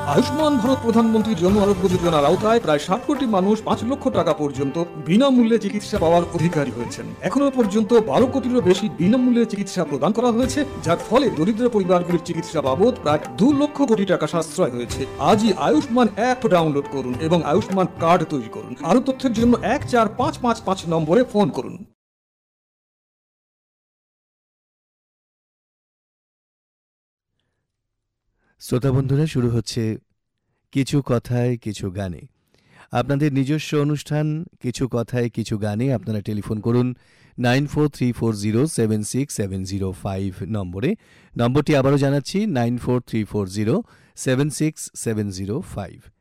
আয়ুষ্মান ভারত প্রধানমন্ত্রী জন আরোগ্য যোজনার আওতায় প্রায় 60 কোটি মানুষ 5 লক্ষ টাকা পর্যন্ত বিনামূল্যে চিকিৎসা পাওয়ার অধিকারী হয়েছেন। এখনো পর্যন্ত 12 কোটিরও বেশি বিনামূল্যে চিকিৎসা প্রদান করা হয়েছে, যার ফলে দরিদ্র পরিবারগুলির চিকিৎসা বাবদ প্রায় 2 লক্ষ কোটি টাকা সাশ্রয় হয়েছে। আজই আয়ুষ্মান অ্যাপ ডাউনলোড করুন এবং আয়ুষ্মান কার্ড তৈরি করুন। আরো তথ্যের জন্য 14555 নম্বরে ফোন করুন। শ্রোতা বন্ধুরা, শুরু হচ্ছে কিছু কথায় কিছু গানে। আপনাদের নিজস্ব অনুষ্ঠান কিছু কথায় কিছু গানে আপনারা টেলিফোন করুন 9434076705 নম্বরে। নম্বরটি আবারও জানাচ্ছি 9434076705।